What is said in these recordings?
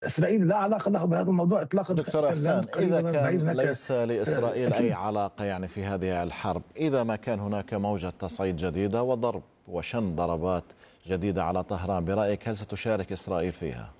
إسرائيل لا علاقة له بهذا الموضوع إطلاقا. دكتور إحسان، إذا بعيد كان هناك. ليس لإسرائيل أي أكيد. علاقة في هذه الحرب، إذا ما كان هناك موجة تصعيد جديدة وضرب وشن ضربات جديدة على طهران، برأيك هل ستشارك إسرائيل فيها؟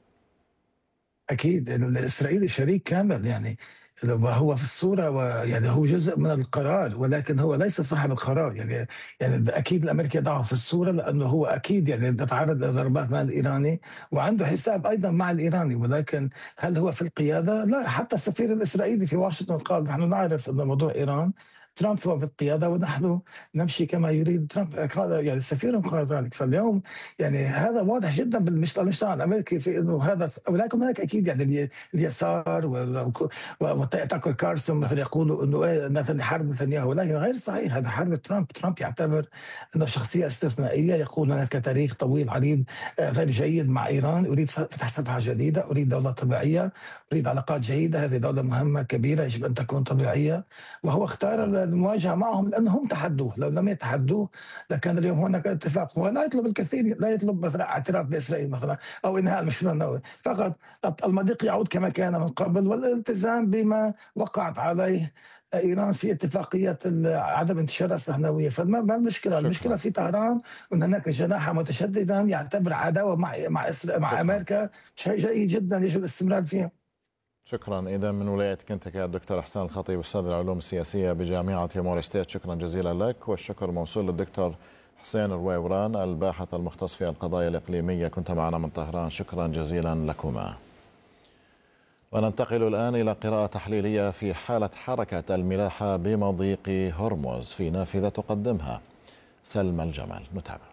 أكيد الإسرائيلي شريك كامل، يعني هو في الصورة، ويعني هو جزء من القرار، ولكن هو ليس صاحب القرار. يعني أكيد الأمريكي يضعه في الصورة لأنه هو أكيد يعني تتعرض لضربات مع الإيراني وعنده حساب أيضا مع الإيراني، ولكن هل هو في القيادة؟ لا. حتى السفير الإسرائيلي في واشنطن قال نحن نعرف أن موضوع إيران ترامب هو في القيادة ونحن نمشي كما يريد ترامب. قال يعني السفير قال ذلك. فاليوم يعني هذا واضح جدا بالمجتمع الامريكي في انه هذا، ولكن هناك اكيد يعني اليسار وتاكر كارسون مثلا يقولوا انه مثلا حرب نتنياهو، ولكن غير صحيح. هذا حرب ترامب. ترامب يعتبر انه شخصيه استثنائيه، يقول هناك تاريخ طويل عريض غير جيد مع ايران، اريد فتح صفحه جديده، اريد دوله طبيعيه، اريد علاقات جيده، هذه دوله مهمه كبيره يجب ان تكون طبيعيه. وهو اختار المواجهه معهم لانهم تحدوه. لو لم يتحدوه لكان اليوم هناك اتفاق. هو لا يطلب الكثير، لا يطلب مثلا اعتراف باسرائيل مثلا او انهاء المشروع النووي، فقط المضيق يعود كما كان من قبل، والالتزام بما وقعت عليه ايران في اتفاقيه عدم انتشار الاسلحه النوويه. فما المشكله؟ المشكله شكرا. في طهران، وان هناك جناح متشددا يعتبر عداوه مع شكرا. امريكا شيء جيد جدا يجب الاستمرار فيه. شكرا. إذا من ولاية كنتاكي الدكتور إحسان الخطيب، أستاذ العلوم السياسية بجامعة موري ستيت، شكرا جزيلا لك. والشكر موصول للدكتور حسين الرويوران الباحث المختص في القضايا الإقليمية، كنت معنا من طهران، شكرا جزيلا لكما. وننتقل الآن إلى قراءة تحليلية في حالة حركة الملاحة بمضيق هرمز في نافذة تقدمها سلمى الجمال. نتابع.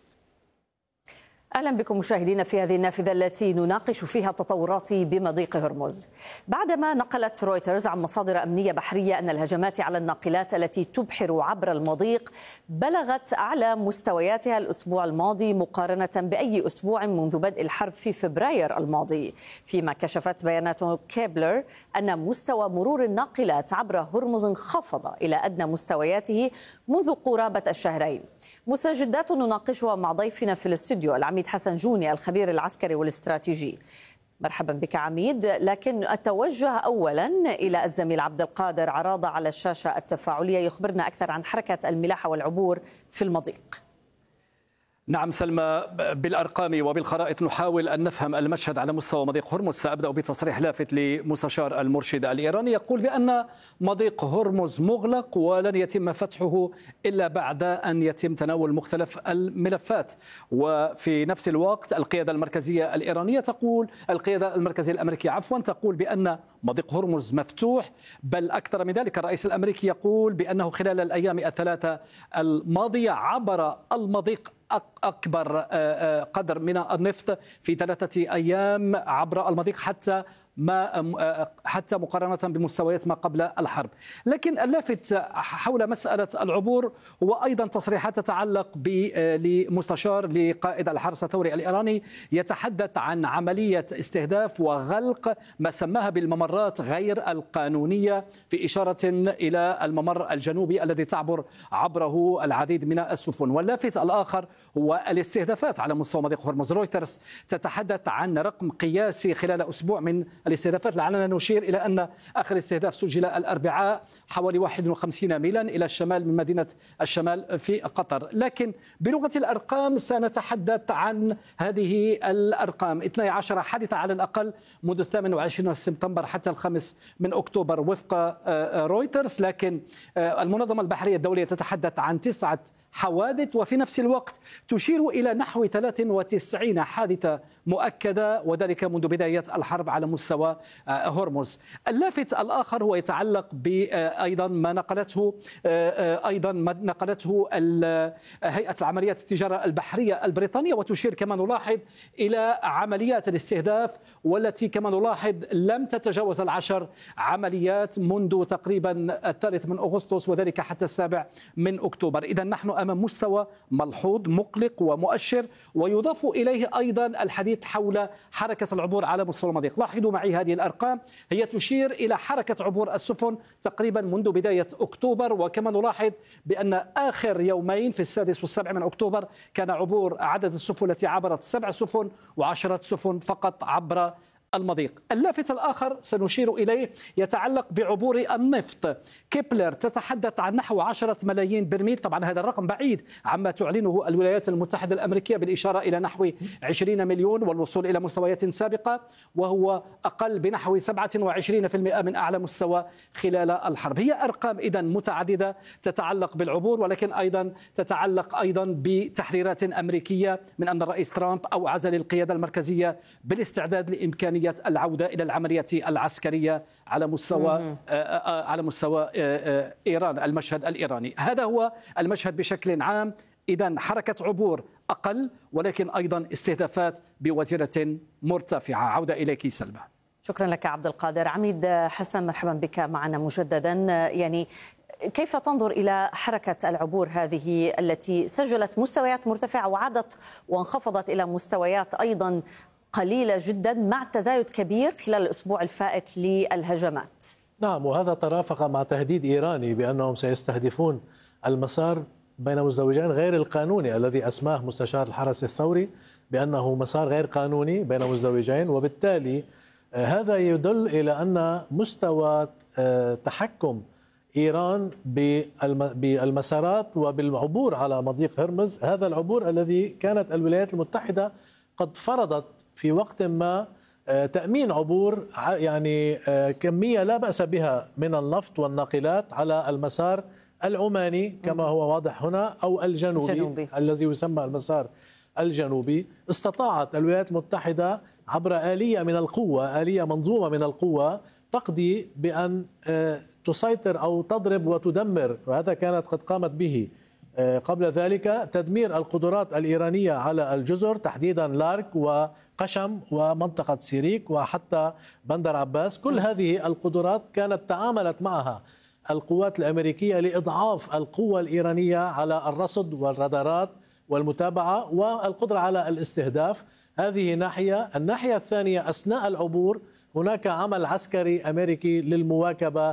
أهلا بكم مشاهدينا في هذه النافذة التي نناقش فيها التطورات بمضيق هرمز. بعدما نقلت رويترز عن مصادر أمنية بحرية أن الهجمات على الناقلات التي تبحر عبر المضيق بلغت أعلى مستوياتها الأسبوع الماضي مقارنة بأي أسبوع منذ بدء الحرب في فبراير الماضي، فيما كشفت بيانات كيبلر أن مستوى مرور الناقلات عبر هرمز انخفض إلى أدنى مستوياته منذ قرابة الشهرين. مستجدات نناقشها مع ضيفنا في الاستوديو العميد حسن جوني الخبير العسكري والاستراتيجي. مرحبا بك عميد. لكن التوجه أولا إلى الزميل عبد القادر عراضة على الشاشة التفاعلية يخبرنا أكثر عن حركة الملاحة والعبور في المضيق. نعم سلمى، بالأرقام وبالخرائط نحاول أن نفهم المشهد على مستوى مضيق هرمز. سأبدأ بتصريح لافت لمستشار المرشد الإيراني يقول بأن مضيق هرمز مغلق ولن يتم فتحه إلا بعد أن يتم تناول مختلف الملفات. وفي نفس الوقت القيادة المركزية الإيرانية تقول، القيادة المركزية الأمريكية تقول بأن مضيق هرمز مفتوح، بل أكثر من ذلك الرئيس الأمريكي يقول بأنه خلال الأيام الثلاثة الماضية عبر المضيق أكبر قدر من النفط في 3 أيام عبر المضيق حتى مقارنة بمستويات ما قبل الحرب. لكن اللافت حول مسألة العبور هو أيضا تصريحات تتعلق لمستشار لقائد الحرس الثوري الإيراني يتحدث عن عملية استهداف وغلق ما سماها بالممرات غير القانونية، في إشارة إلى الممر الجنوبي الذي تعبر عبره العديد من السفن. واللافت الآخر هو الاستهدافات على مستوى مضيق هرمز. رويترز تتحدث عن رقم قياسي خلال أسبوع من الاستهدافات، لعلنا نشير إلى أن آخر استهداف سجل الأربعاء حوالي 51 ميلا إلى الشمال من مدينة الشمال في قطر. لكن بلغة الأرقام سنتحدث عن هذه الأرقام: 12 حادثة على الأقل منذ 28 سبتمبر حتى 5 من أكتوبر وفق رويترز. لكن المنظمة البحرية الدولية تتحدث عن 9 حوادث، وفي نفس الوقت تشير إلى نحو 93 حادثة مؤكدة، وذلك منذ بداية الحرب على مستوى هرمز. اللافت الآخر هو يتعلق بأيضا ما نقلته هيئة العمليات التجارة البحرية البريطانية، وتشير كما نلاحظ إلى عمليات الاستهداف، والتي كما نلاحظ لم تتجاوز 10 عمليات منذ تقريبا 3 من أغسطس، وذلك حتى 7 من أكتوبر. إذا نحن أمام مستوى ملحوظ مقلق ومؤشر، ويضاف إليه أيضا الحديث حول حركة العبور على مستوى المضيق. لاحظوا معي هذه الأرقام، هي تشير إلى حركة عبور السفن تقريبا منذ بداية أكتوبر، وكما نلاحظ بأن آخر يومين في 6 و7 من أكتوبر كان عبور عدد السفن التي عبرت 7 سفن و10 سفن فقط عبر المضيق. اللافت الآخر سنشير إليه يتعلق بعبور النفط. كيبلر تتحدث عن نحو 10 ملايين برميل، طبعا هذا الرقم بعيد عما تعلنه الولايات المتحدة الأمريكية بالإشارة إلى نحو 20 مليون والوصول إلى مستويات سابقة، وهو أقل بنحو 27% من أعلى مستوى خلال الحرب. هي أرقام إذن متعددة تتعلق بالعبور، ولكن أيضا تتعلق أيضا بتحريرات أمريكية من أن الرئيس ترامب أوعز للقيادة المركزية بالاستعداد لإمكانية العودة إلى العمليات العسكرية على مستوى إيران، المشهد الإيراني. هذا هو المشهد بشكل عام. إذن حركة عبور أقل، ولكن أيضا استهدافات بوتيرة مرتفعة. عودة إليك سلمى. شكرا لك عبد القادر. عميد حسن، مرحبا بك معنا مجددا. يعني كيف تنظر إلى حركة العبور هذه التي سجلت مستويات مرتفعة وعادت وانخفضت إلى مستويات أيضا قليلة جدا مع تزايد كبير خلال الأسبوع الفائت للهجمات؟ نعم، وهذا ترافق مع تهديد إيراني بأنهم سيستهدفون المسار بين مزدوجين غير القانوني الذي أسماه مستشار الحرس الثوري بأنه مسار غير قانوني بين مزدوجين. وبالتالي هذا يدل إلى أن مستوى تحكم إيران بالمسارات وبالعبور على مضيق هرمز، هذا العبور الذي كانت الولايات المتحدة قد فرضت في وقت ما تأمين عبور يعني كمية لا بأس بها من النفط والناقلات على المسار العماني كما هو واضح هنا أو الجنوبي الذي يسمى المسار الجنوبي. استطاعت الولايات المتحدة عبر آلية من القوة، آلية منظومة من القوة، تقضي بأن تسيطر أو تضرب وتدمر، وهذا كانت قد قامت به قبل ذلك، تدمير القدرات الإيرانية على الجزر تحديدا لارك وقشم ومنطقة سيريك وحتى بندر عباس. كل هذه القدرات كانت تعاملت معها القوات الأمريكية لإضعاف القوة الإيرانية على الرصد والرادارات والمتابعة والقدرة على الاستهداف. هذه ناحية. الناحية الثانية أثناء العبور هناك عمل عسكري أمريكي للمواكبة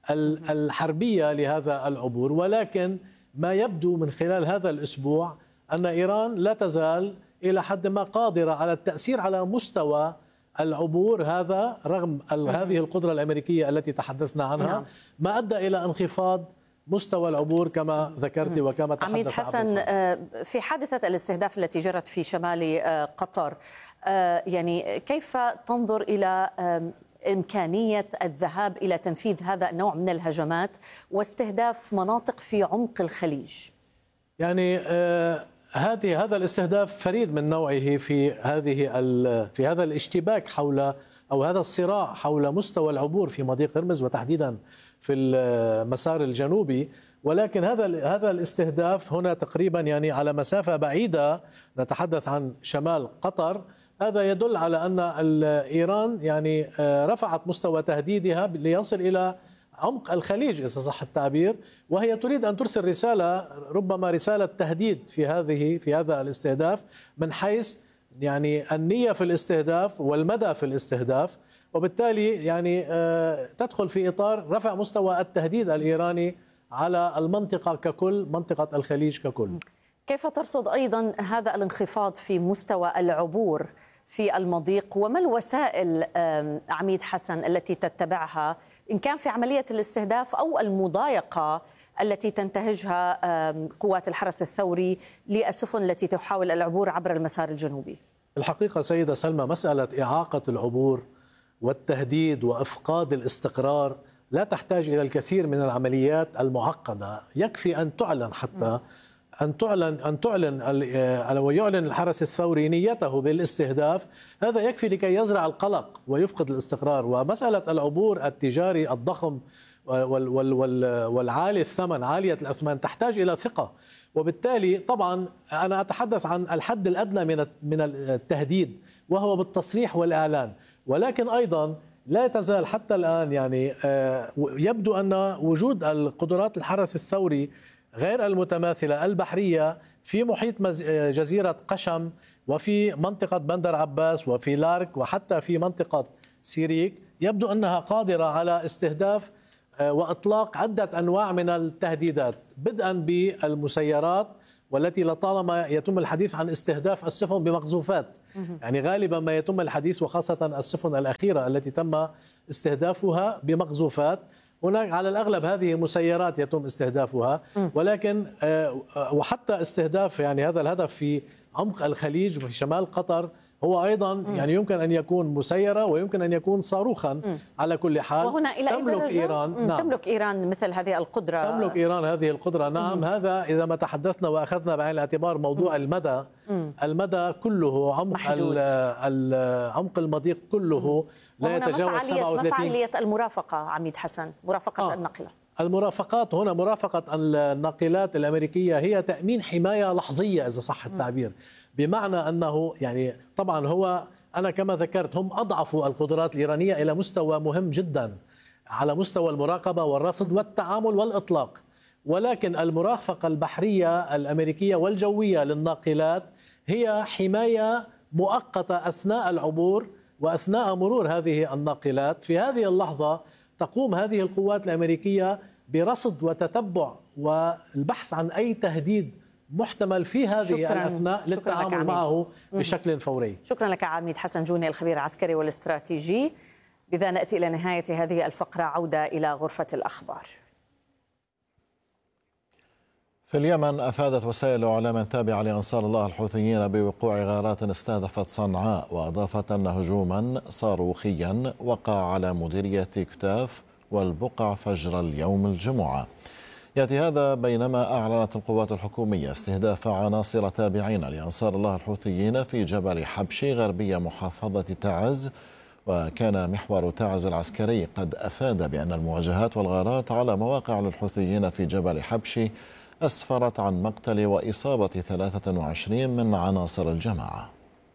الحربية لهذا العبور، ولكن ما يبدو من خلال هذا الأسبوع أن إيران لا تزال إلى حد ما قادرة على التأثير على مستوى العبور هذا رغم هذه القدرة الأمريكية التي تحدثنا عنها، ما أدى إلى انخفاض مستوى العبور كما ذكرت وكما تحدث عميد حسن. في حادثة الاستهداف التي جرت في شمال قطر، يعني كيف تنظر إلى إمكانية الذهاب إلى تنفيذ هذا النوع من الهجمات واستهداف مناطق في عمق الخليج؟ يعني هذا الاستهداف فريد من نوعه في هذا الاشتباك حول أو هذا الصراع حول مستوى العبور في مضيق هرمز وتحديدا في المسار الجنوبي. ولكن هذا الاستهداف هنا تقريبا يعني على مسافة بعيدة، نتحدث عن شمال قطر. هذا يدل على أن إيران يعني رفعت مستوى تهديدها ليصل إلى عمق الخليج إذا صح التعبير، وهي تريد أن ترسل رسالة، ربما رسالة تهديد في هذا الاستهداف من حيث يعني النية في الاستهداف والمدى في الاستهداف، وبالتالي يعني تدخل في إطار رفع مستوى التهديد الإيراني على المنطقة ككل، منطقة الخليج ككل. كيف ترصد أيضا هذا الانخفاض في مستوى العبور في المضيق، وما الوسائل عميد حسن التي تتبعها إن كان في عملية الاستهداف أو المضايقة التي تنتهجها قوات الحرس الثوري للسفن التي تحاول العبور عبر المسار الجنوبي؟ الحقيقة سيدة سلمى، مسألة إعاقة العبور والتهديد وإفقاد الاستقرار لا تحتاج إلى الكثير من العمليات المعقدة. يكفي أن تعلن حتى أن تعلن ويعلن الحرس الثوري نيته بالاستهداف، هذا يكفي لكي يزرع القلق ويفقد الاستقرار. ومسألة العبور التجاري الضخم والعالي الثمن، عالية الأثمان، تحتاج إلى ثقة، وبالتالي طبعا أنا أتحدث عن الحد الأدنى من التهديد وهو بالتصريح والإعلان. ولكن أيضا لا تزال حتى الآن يعني يبدو أن وجود القدرات الحرس الثوري غير المتماثلة البحرية في محيط جزيرة قشم وفي منطقة بندر عباس وفي لارك وحتى في منطقة سيريك، يبدو أنها قادرة على استهداف وإطلاق عدة أنواع من التهديدات، بدءا بالمسيرات والتي لطالما يتم الحديث عن استهداف السفن بمقذوفات. يعني غالبا ما يتم الحديث، وخاصة السفن الأخيرة التي تم استهدافها بمقذوفات، هناك على الأغلب هذه مسيرات يتم استهدافها، ولكن وحتى استهداف يعني هذا الهدف في عمق الخليج وفي شمال قطر هو أيضا يعني يمكن أن يكون مسيرة ويمكن أن يكون صاروخا على كل حال. وهنا إلى تملك إيران نعم. تملك إيران مثل هذه القدرة. تملك إيران هذه القدرة نعم. هذا إذا ما تحدثنا وأخذنا بعين الاعتبار موضوع المدى كله، عمق المضيق كله لا يتجاوز 37. ما فعالية المرافقة عميد حسن، مرافقة الناقلة؟ المرافقات هنا، مرافقة الناقلات الأمريكية هي تأمين حماية لحظية إذا صح التعبير، بمعنى أنه يعني طبعا هو أنا كما ذكرت هم أضعفوا القدرات الإيرانية إلى مستوى مهم جدا على مستوى المراقبة والرصد والتعامل والإطلاق، ولكن المرافقة البحرية الأمريكية والجوية للناقلات هي حماية مؤقتة أثناء العبور وأثناء مرور هذه الناقلات. في هذه اللحظة تقوم هذه القوات الأمريكية برصد وتتبع والبحث عن أي تهديد محتمل في هذه الأثناء للتعامل معه بشكل فوري. شكرا لك عميد حسن جوني، الخبير العسكري والاستراتيجي. بذا نأتي إلى نهاية هذه الفقرة، عودة إلى غرفة الأخبار. في اليمن أفادت وسائل إعلام تابعة لأنصار الله الحوثيين بوقوع غارات استهدفت صنعاء، وأضافت أن هجوما صاروخيا وقع على مديرية كتاف والبقع فجر اليوم الجمعة. يأتي هذا بينما أعلنت القوات الحكومية استهداف عناصر تابعين لأنصار الله الحوثيين في جبل حبشي غربية محافظة تعز. وكان محور تعز العسكري قد أفاد بأن المواجهات والغارات على مواقع للحوثيين في جبل حبشي أسفرت عن مقتل وإصابة 23 من عناصر الجماعة.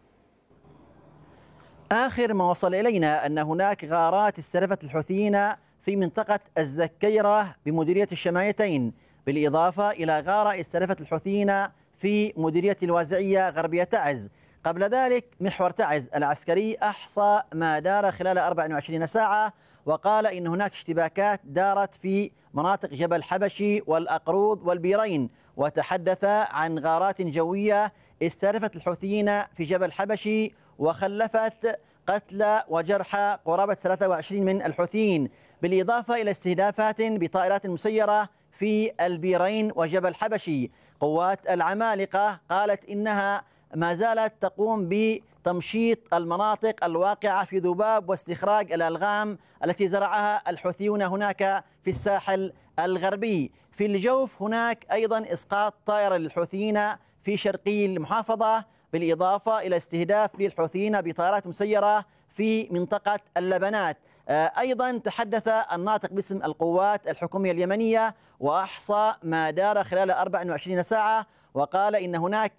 آخر ما وصل إلينا أن هناك غارات استهدفت الحوثيين في منطقة الزكيرة بمديرية الشمايتين، بالإضافة إلى غارة استهدفت الحوثيين في مديرية الوازعية غربية تعز. قبل ذلك محور تعز العسكري أحصى ما دار خلال 24 ساعة، وقال إن هناك اشتباكات دارت في مناطق جبل حبشي والأقروض والبيرين، وتحدث عن غارات جوية استهدفت الحوثيين في جبل حبشي وخلفت قتلى وجرحى قرابة 23 من الحوثيين، بالإضافة إلى استهدافات بطائرات مسيرة في البيرين وجبل حبشي. قوات العمالقة قالت إنها ما زالت تقوم بتمشيط المناطق الواقعة في ذباب واستخراج الألغام التي زرعها الحوثيون هناك في الساحل الغربي. في الجوف هناك أيضا إسقاط طائرة للحوثيين في شرقي المحافظة، بالإضافة إلى استهداف للحوثيين بطائرات مسيرة في منطقة اللبنات. أيضا تحدث الناطق باسم القوات الحكومية اليمنية وأحصى ما دار خلال 24 ساعة، وقال إن هناك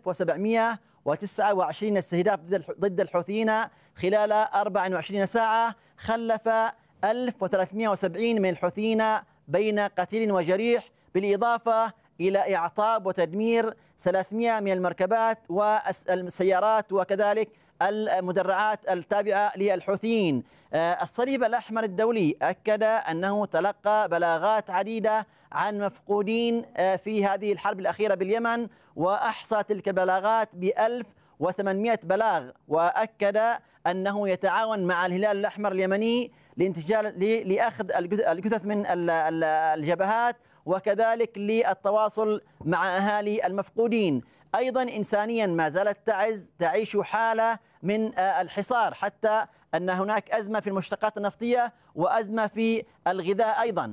1729 استهداف ضد الحوثيين خلال 24 ساعة، خلف 1370 من الحوثيين بين قتيل وجريح، بالإضافة إلى إعطاب وتدمير 300 من المركبات والسيارات وكذلك المدرعات التابعة للحوثيين. الصليب الأحمر الدولي أكد أنه تلقى بلاغات عديدة عن مفقودين في هذه الحرب الأخيرة باليمن، وأحصى تلك البلاغات ب1800 بلاغ، وأكد أنه يتعاون مع الهلال الأحمر اليمني لأخذ الجثث من الجبهات وكذلك للتواصل مع أهالي المفقودين. أيضا إنسانيا ما زالت تعز تعيش حالة من الحصار، حتى أن هناك أزمة في المشتقات النفطية وأزمة في الغذاء أيضا.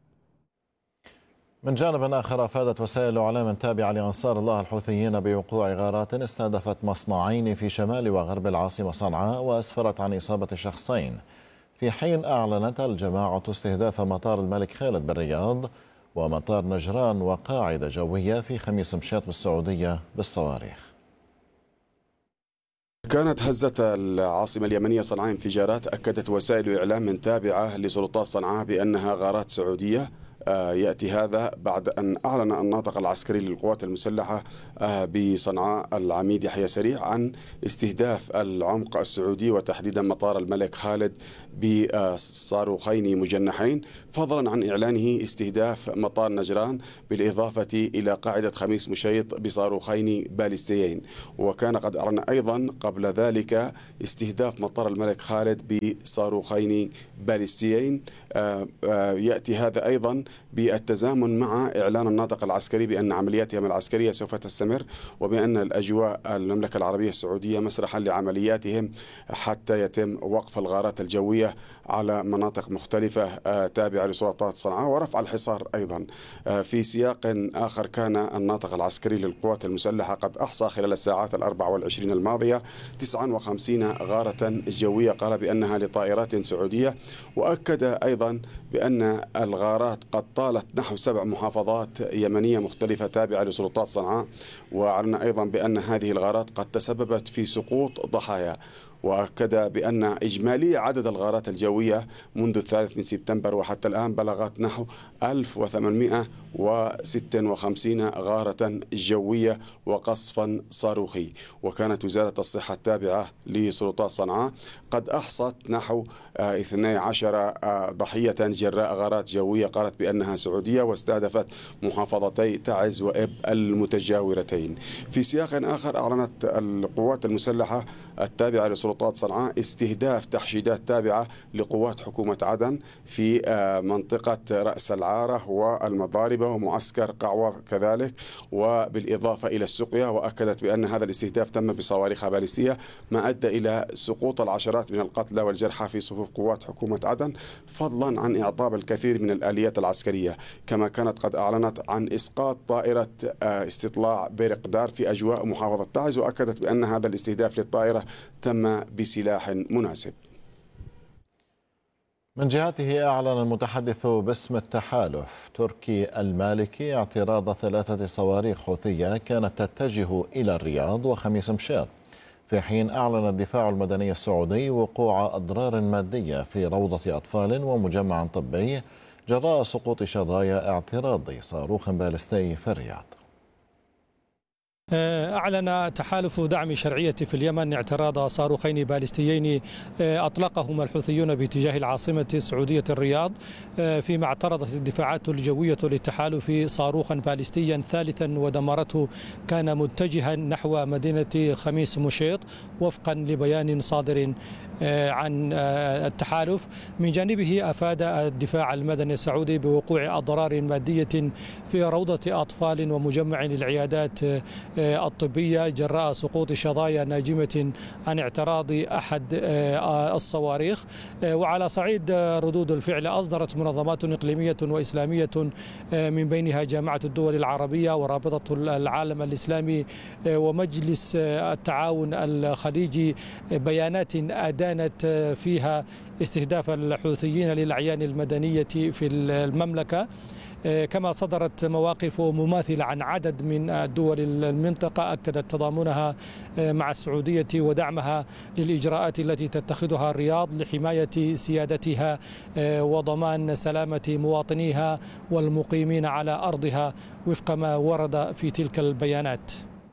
من جانب آخر أفادت وسائل إعلام تابعة لأنصار الله الحوثيين بوقوع غارات استهدفت مصنعين في شمال وغرب العاصمة صنعاء وأسفرت عن إصابة شخصين، في حين أعلنت الجماعة استهداف مطار الملك خالد بالرياض ومطار نجران وقاعدة جوية في خميس مشيط بالسعودية بالصواريخ. كانت هزة العاصمة اليمنية صنعاء انفجارات أكدت وسائل إعلام تابعة لسلطات صنعاء بأنها غارات سعودية يأتي هذا بعد أن أعلن الناطق العسكري للقوات المسلحة بصنعاء العميد يحيى سريع عن استهداف العمق السعودي وتحديدا مطار الملك خالد بصاروخين مجنحين، فضلا عن إعلانه استهداف مطار نجران بالإضافة إلى قاعدة خميس مشيط بصاروخين باليستيين. وكان قد أعلن أيضا قبل ذلك استهداف مطار الملك خالد بصاروخين باليستيين. يأتي هذا أيضا بالتزامن مع إعلان الناطق العسكري بأن عملياتهم العسكرية سوف تستمر، وبأن الأجواء المملكة العربية السعودية مسرحا لعملياتهم حتى يتم وقف الغارات الجوية على مناطق مختلفة تابعة لسلطات صنعاء ورفع الحصار أيضا. في سياق آخر كان الناطق العسكري للقوات المسلحة قد أحصى خلال الساعات 24 الماضية 59 غارة جوية قال بأنها لطائرات سعودية، وأكد أيضا بأن الغارات قد طالت نحو 7 محافظات يمنية مختلفة تابعة لسلطات صنعاء، وأعلن أيضا بأن هذه الغارات قد تسببت في سقوط ضحايا. وأكد بأن إجمالي عدد الغارات الجوية منذ 3 سبتمبر وحتى الآن بلغت نحو 1856 غارة جوية وقصفا صاروخي. وكانت وزارة الصحة التابعة لسلطات صنعاء قد أحصت نحو 12 ضحية جراء غارات جوية قالت بأنها سعودية واستهدفت محافظتي تعز وإب المتجاورتين. في سياق آخر أعلنت القوات المسلحة التابعة لسلطات صنعاء استهداف تحشيدات تابعة لقوات حكومة عدن في منطقة رأس العارة والمضاربة ومعسكر قعوة كذلك، وبالإضافة إلى السقيا. وأكدت بأن هذا الاستهداف تم بصواريخ باليستية ما أدى إلى سقوط العشرات من القتلى والجرحى في صفوف قوات حكومة عدن، فضلا عن إعطاب الكثير من الآليات العسكرية. كما كانت قد أعلنت عن إسقاط طائرة استطلاع بيرقدار في أجواء محافظة تعز، وأكدت بأن هذا الاستهداف للطائرة تم بسلاح مناسب. من جهته أعلن المتحدث باسم التحالف تركي المالكي اعتراض 3 صواريخ حوثية كانت تتجه إلى الرياض وخميس مشيط، في حين أعلن الدفاع المدني السعودي وقوع أضرار مادية في روضة أطفال ومجمع طبي جراء سقوط شظايا اعتراض صاروخ باليستي في الرياض. أعلن تحالف دعم شرعية في اليمن اعتراض صاروخين باليستيين أطلقهما الحوثيون باتجاه العاصمة السعودية الرياض، فيما اعترضت الدفاعات الجوية للتحالف صاروخا باليستيا ثالثا ودمرته كان متجها نحو مدينة خميس مشيط وفقا لبيان صادر عن التحالف. من جانبه أفاد الدفاع المدني السعودي بوقوع أضرار مادية في روضة أطفال ومجمع للعيادات الطبية جراء سقوط شظايا ناجمة عن اعتراض أحد الصواريخ. وعلى صعيد ردود الفعل أصدرت منظمات إقليمية وإسلامية من بينها جامعة الدول العربية ورابطة العالم الإسلامي ومجلس التعاون الخليجي بيانات أدانت فيها استهداف الحوثيين للأعيان المدنية في المملكة. كما صدرت مواقف مماثلة عن عدد من دول المنطقة أكدت تضامنها مع السعودية ودعمها للإجراءات التي تتخذها الرياض لحماية سيادتها وضمان سلامة مواطنيها والمقيمين على أرضها وفق ما ورد في تلك البيانات.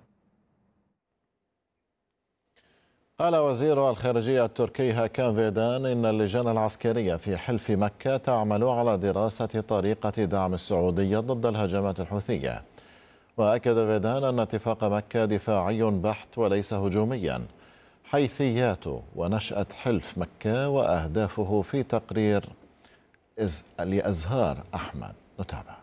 قال وزير الخارجية التركي هاكان فيدان إن اللجان العسكرية في حلف مكة تعمل على دراسة طريقة دعم السعودية ضد الهجمات الحوثية. وأكد فيدان أن اتفاق مكة دفاعي بحت وليس هجوميا. حيثياته ونشأة حلف مكة وأهدافه في تقرير لأزهار أحمد، نتابع.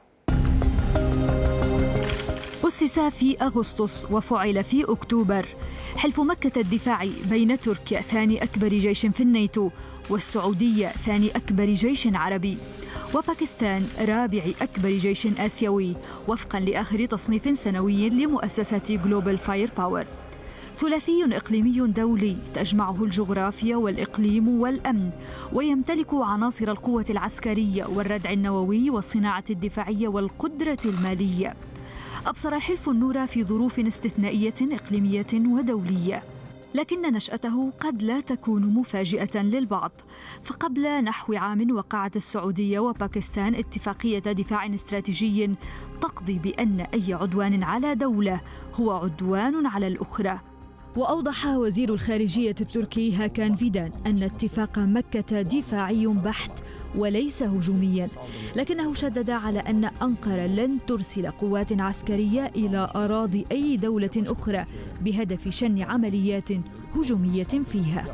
أسس في أغسطس وفعل في أكتوبر. حلف مكة الدفاعي بين تركيا ثاني أكبر جيش في الناتو والسعودية ثاني أكبر جيش عربي وباكستان رابع أكبر جيش آسيوي وفقا لآخر تصنيف سنوي لمؤسسة جلوبال فاير باور. ثلاثي إقليمي دولي تجمعه الجغرافيا والإقليم والأمن، ويمتلك عناصر القوة العسكرية والردع النووي والصناعة الدفاعية والقدرة المالية. أبصر حلف النور في ظروف استثنائية إقليمية ودولية. لكن نشأته قد لا تكون مفاجئة للبعض، فقبل نحو عام وقعت السعودية وباكستان اتفاقية دفاع استراتيجي تقضي بأن أي عدوان على دولة هو عدوان على الأخرى. وأوضح وزير الخارجية التركي هاكان فيدان أن اتفاق مكة دفاعي بحت وليس هجوميا، لكنه شدد على أن أنقرة لن ترسل قوات عسكرية إلى أراضي أي دولة أخرى بهدف شن عمليات هجومية فيها.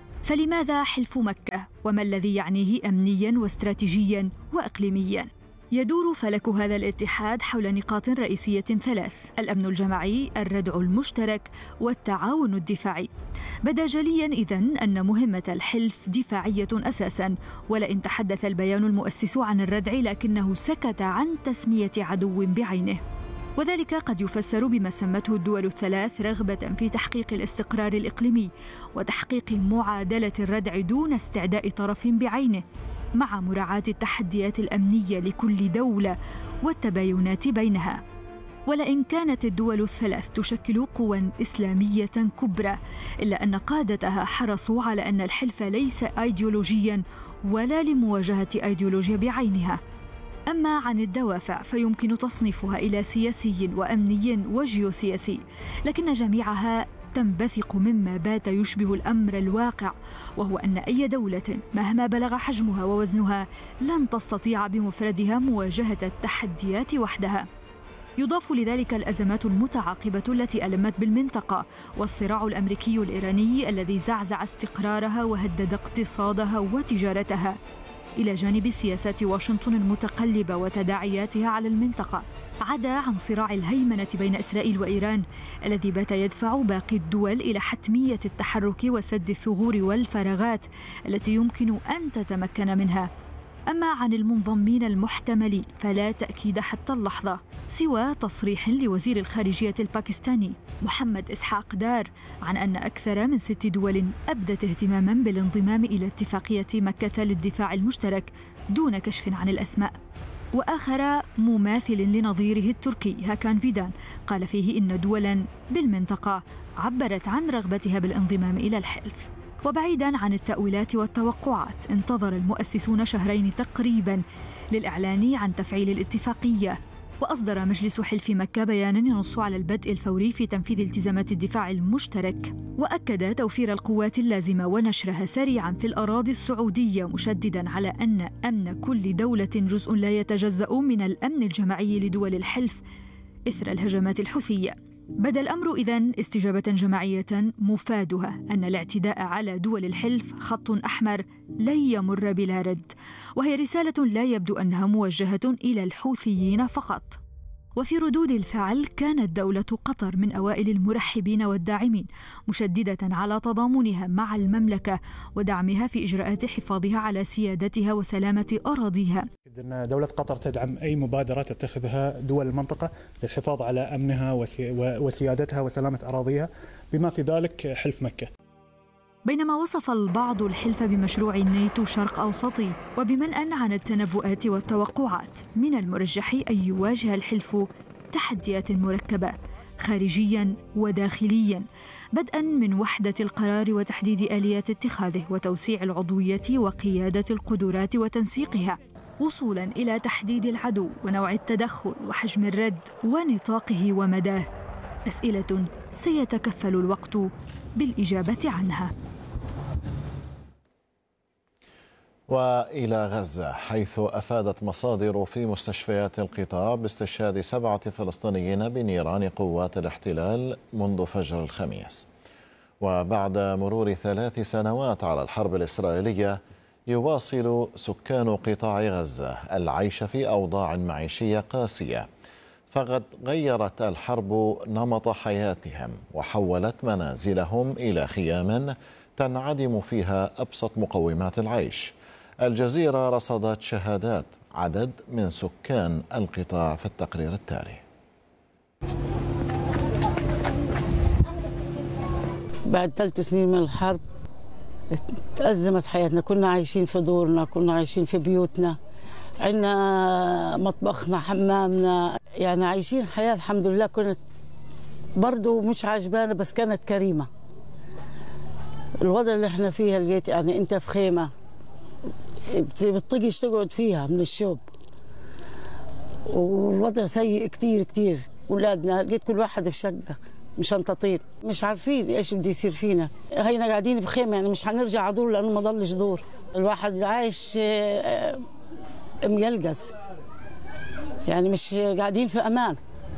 فلماذا حلف مكة؟ وما الذي يعنيه أمنيا واستراتيجيا وإقليميا؟ يدور فلك هذا الاتحاد حول نقاط رئيسية 3: الأمن الجماعي، الردع المشترك، والتعاون الدفاعي. بدا جليا إذن أن مهمة الحلف دفاعية أساسا، ولئن تحدث البيان المؤسس عن الردع لكنه سكت عن تسمية عدو بعينه، وذلك قد يفسر بما سمته الدول الثلاث رغبة في تحقيق الاستقرار الإقليمي وتحقيق معادلة الردع دون استعداء طرف بعينه، مع مراعاة التحديات الأمنية لكل دولة والتباينات بينها. ولئن كانت الدول الثلاث تشكل قوى إسلامية كبرى، إلا أن قادتها حرصوا على أن الحلف ليس أيديولوجيا ولا لمواجهة أيديولوجيا بعينها. أما عن الدوافع فيمكن تصنيفها إلى سياسي وأمني وجيوسياسي، لكن جميعها تنبثق مما بات يشبه الأمر الواقع، وهو أن أي دولة مهما بلغ حجمها ووزنها لن تستطيع بمفردها مواجهة التحديات وحدها. يضاف لذلك الأزمات المتعاقبة التي ألمت بالمنطقة، والصراع الأمريكي الإيراني الذي زعزع استقرارها وهدد اقتصادها وتجارتها، إلى جانب سياسات واشنطن المتقلبة وتداعياتها على المنطقة، عدا عن صراع الهيمنة بين إسرائيل وإيران الذي بات يدفع باقي الدول إلى حتمية التحرك وسد الثغور والفراغات التي يمكن أن تتمكن منها. أما عن المنضمين المحتملين فلا تأكيد حتى اللحظة، سوى تصريح لوزير الخارجية الباكستاني محمد إسحاق دار عن أن أكثر من 6 دول أبدت اهتماما بالانضمام إلى اتفاقية مكة للدفاع المشترك دون كشف عن الأسماء. وآخر مماثل لنظيره التركي هاكان فيدان قال فيه إن دولا بالمنطقة عبرت عن رغبتها بالانضمام إلى الحلف. وبعيداً عن التأويلات والتوقعات، انتظر المؤسسون شهرين تقريباً للإعلان عن تفعيل الاتفاقية، وأصدر مجلس حلف مكة بياناً ينص على البدء الفوري في تنفيذ التزامات الدفاع المشترك، وأكد توفير القوات اللازمة ونشرها سريعاً في الأراضي السعودية، مشدداً على أن أمن كل دولة جزء لا يتجزأ من الأمن الجماعي لدول الحلف إثر الهجمات الحوثية. بدا الأمر إذن استجابة جماعية مفادها أن الاعتداء على دول الحلف خط أحمر لن يمر بلا رد، وهي رسالة لا يبدو أنها موجهة إلى الحوثيين فقط. وفي ردود الفعل كانت دولة قطر من أوائل المرحبين والداعمين، مشددة على تضامنها مع المملكة ودعمها في إجراءات حفاظها على سيادتها وسلامة أراضيها. إن دولة قطر تدعم أي مبادرة تتخذها دول المنطقة للحفاظ على أمنها وسيادتها وسلامة أراضيها، بما في ذلك حلف مكة. بينما وصف البعض الحلف بمشروع الناتو شرق أوسطي، وبمنأى عن التنبؤات والتوقعات من المرجح أن يواجه الحلف تحديات مركبة خارجياً وداخلياً، بدءاً من وحدة القرار وتحديد آليات اتخاذه وتوسيع العضوية وقيادة القدرات وتنسيقها، وصولاً إلى تحديد العدو ونوع التدخل وحجم الرد ونطاقه ومداه، أسئلة سيتكفل الوقت بالإجابة عنها. وإلى غزة، حيث أفادت مصادر في مستشفيات القطاع باستشهاد 7 فلسطينيين بنيران قوات الاحتلال منذ فجر الخميس. وبعد مرور 3 سنوات على الحرب الإسرائيلية، يواصل سكان قطاع غزة العيش في أوضاع معيشية قاسية، فقد غيرت الحرب نمط حياتهم وحولت منازلهم إلى خيام تنعدم فيها أبسط مقومات العيش. الجزيرة رصدت شهادات عدد من سكان القطاع في التقرير التالي. بعد 3 سنين من الحرب تأزمت حياتنا، كنا عايشين في دورنا، كنا عايشين في بيوتنا، عندنا مطبخنا، حمامنا، يعني عايشين حياة الحمد لله كانت برضو مش عجبانة بس كانت كريمة. الوضع اللي احنا فيها لقيت يعني انت في خيمة بتطقش تقعد فيها من الشوب، والوضع سيء كتير كتير. أولادنا لقيت كل واحد في شقة مشان تطير، مش عارفين ايش بده يصير فينا. هينا قاعدين بخيمة، يعني مش هنرجع على دور لأنه ما ضلش دور. الواحد عايش ميلقز، يعني مش قاعدين في أمان.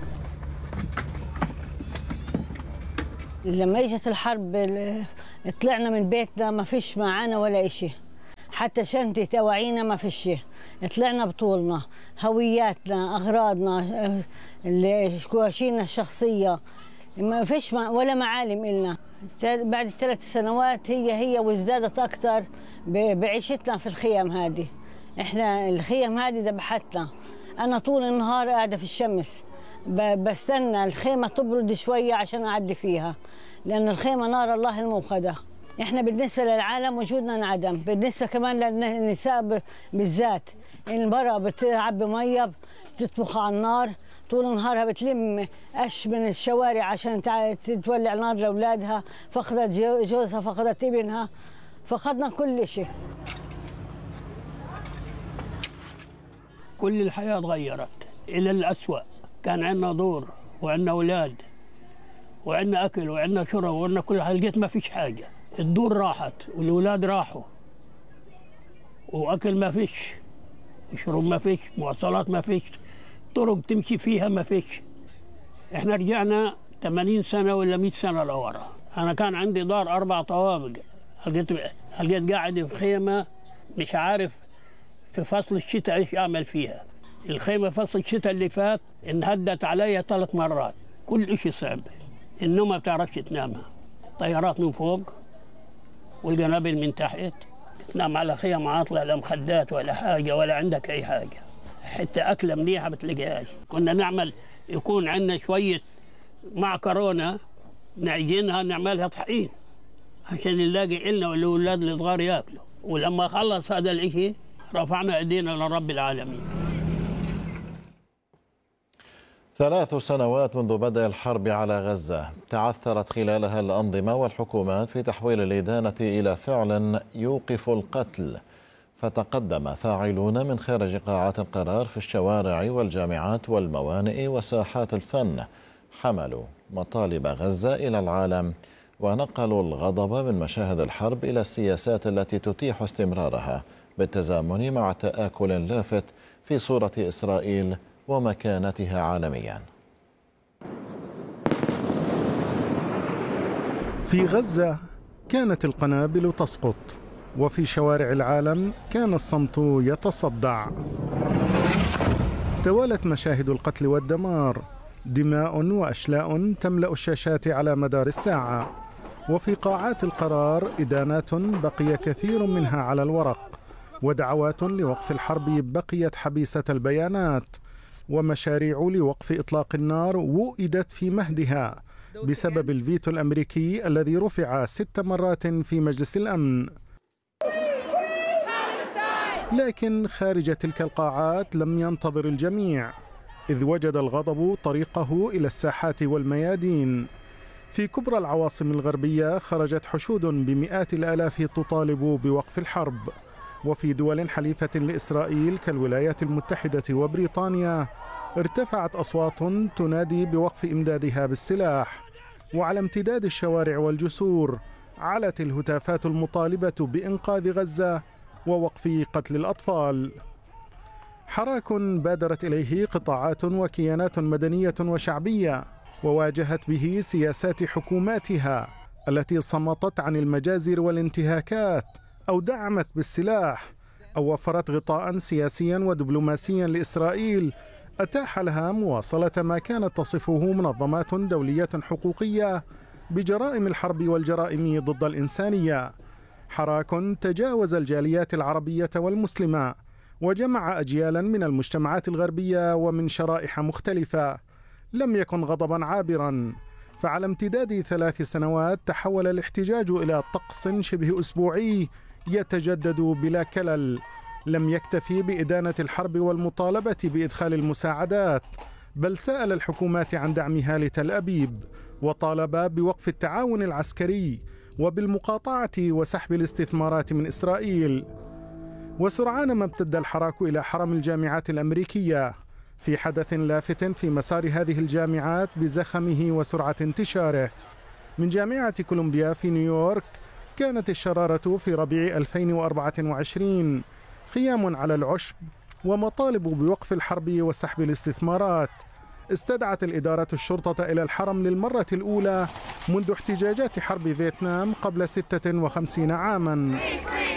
لما اجت الحرب طلعنا من بيتنا، ما فيش معانا ولا إشي، حتى شنطة أواعينا ما فيش. طلعنا بطولنا، هوياتنا، أغراضنا، كواشينا الشخصية، ما فيش ولا معالم إلنا. بعد ال3 سنوات هي وازدادت أكثر بعيشتنا في الخيام هذه. إحنا الخيام هذه ذبحتنا. أنا طول النهار قاعدة في الشمس بستنى الخيمة تبرد شوية عشان أعدي فيها، لأن الخيمة نار الله الموقدة. إحنا بالنسبة للعالم وجودنا انعدم، بالنسبة كمان للنساء بالذات. المرأة بتعبي مية، بتطبخ على النار طول نهارها، بتلم قش من الشوارع عشان تولع نار لأولادها. فقدت جوزها، فقدت ابنها، فقدنا كل شيء. كل الحياة تغيرت إلى الأسوأ. كان عندنا دور وعندنا أولاد وعندنا أكل وعندنا شرب وعندنا كل حاجة، لقيت ما فيش حاجة. الدور راحت والأولاد راحوا، وأكل ما فيش، شرب ما فيش، مواصلات ما فيش، طرق تمشي فيها ما فيش. إحنا رجعنا 80 سنة ولا 100 سنة لورا. أنا كان عندي دار 4 طوابق، لقيت قاعد في خيمة مش عارف في فصل الشتاء إيش أعمل فيها. الخيمة فصل الشتاء اللي فات انهدت عليا 3 مرات، كل إشي صعب. النوم ما بتعرفش تنامها، الطيارات من فوق والقنابل من تحت، تنام على خيم عاطلة، لا مخدات ولا حاجة ولا عندك أي حاجة، حتى أكلة منيحة بتلاقيهاش. كنا نعمل، يكون عندنا شوية معكرونة نعجنها نعملها طحين عشان نلاقي إلنا والأولاد الصغار ياكلوا. ولما خلص هذا الإشي رفعنا أيدينا لرب العالمين. 3 سنوات منذ بدء الحرب على غزة، تعثرت خلالها الأنظمة والحكومات في تحويل الإدانة إلى فعل يوقف القتل، فتقدم فاعلون من خارج قاعات القرار في الشوارع والجامعات والموانئ وساحات الفن، حملوا مطالب غزة إلى العالم ونقلوا الغضب من مشاهد الحرب إلى السياسات التي تتيح استمرارها، بالتزامن مع تآكل لافت في صورة إسرائيل ومكانتها عالميا. في غزة كانت القنابل تسقط، وفي شوارع العالم كان الصمت يتصدع. توالت مشاهد القتل والدمار، دماء وأشلاء تملأ الشاشات على مدار الساعة، وفي قاعات القرار إدانات بقي كثير منها على الورق، ودعوات لوقف الحرب بقيت حبيسة البيانات، ومشاريع لوقف إطلاق النار وؤدت في مهدها بسبب الفيتو الأمريكي الذي رفع 6 مرات في مجلس الأمن. لكن خارج تلك القاعات لم ينتظر الجميع، إذ وجد الغضب طريقه إلى الساحات والميادين. في كبرى العواصم الغربية خرجت حشود بمئات الآلاف تطالب بوقف الحرب، وفي دول حليفة لإسرائيل كالولايات المتحدة وبريطانيا ارتفعت أصوات تنادي بوقف إمدادها بالسلاح، وعلى امتداد الشوارع والجسور علت الهتافات المطالبة بإنقاذ غزة ووقف قتل الأطفال. حراك بادرت إليه قطاعات وكيانات مدنية وشعبية، وواجهت به سياسات حكوماتها التي صمتت عن المجازر والانتهاكات أو دعمت بالسلاح أو وفرت غطاء سياسيا ودبلوماسيا لإسرائيل أتاح لها مواصلة ما كانت تصفه منظمات دولية حقوقية بجرائم الحرب والجرائم ضد الإنسانية. حراك تجاوز الجاليات العربية والمسلمة وجمع أجيالا من المجتمعات الغربية ومن شرائح مختلفة. لم يكن غضبا عابرا، فعلى امتداد 3 سنوات تحول الاحتجاج إلى طقس شبه أسبوعي يتجدد بلا كلل. لم يكتفي بإدانة الحرب والمطالبة بإدخال المساعدات، بل سأل الحكومات عن دعمها لتل أبيب، وطالب بوقف التعاون العسكري وبالمقاطعة وسحب الاستثمارات من إسرائيل. وسرعان ما امتد الحراك إلى حرم الجامعات الأمريكية في حدث لافت في مسار هذه الجامعات بزخمه وسرعة انتشاره. من جامعة كولومبيا في نيويورك كانت الشرارة في ربيع 2024 خيام على العشب ومطالب بوقف الحرب وسحب الاستثمارات. استدعت الإدارة الشرطة إلى الحرم للمرة الأولى منذ احتجاجات حرب فيتنام قبل 56 عاما.